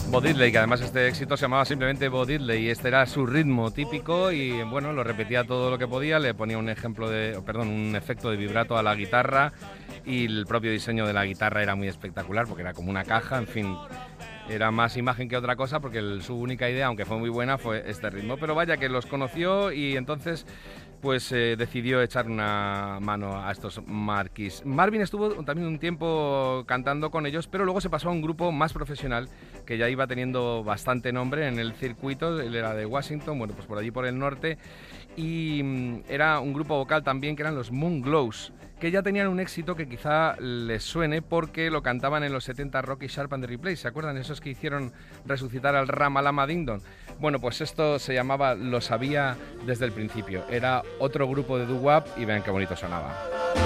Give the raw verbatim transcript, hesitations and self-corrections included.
Bo Diddley, que además este éxito se llamaba simplemente Bo Diddley y este era su ritmo típico y bueno, lo repetía todo lo que podía, le ponía un ejemplo de, perdón, un efecto de vibrato a la guitarra y el propio diseño de la guitarra era muy espectacular porque era como una caja, en fin, era más imagen que otra cosa porque el, su única idea, aunque fue muy buena, fue este ritmo. Pero vaya que los conoció y entonces pues eh, decidió echar una mano a estos Marquis. Marvin estuvo también un tiempo cantando con ellos, pero luego se pasó a un grupo más profesional que ya iba teniendo bastante nombre en el circuito. Él era de Washington, bueno, pues por allí por el norte, y mm, era un grupo vocal también que eran los Moonglows, que ya tenían un éxito que quizá les suene porque lo cantaban en los setenta Rocky Sharp and the Replay. ¿Se acuerdan? Esos que hicieron resucitar al Ramalama Ding Dong. Bueno, pues esto se llamaba Lo Sabía desde el principio. Era otro grupo de doo-wop y vean qué bonito sonaba.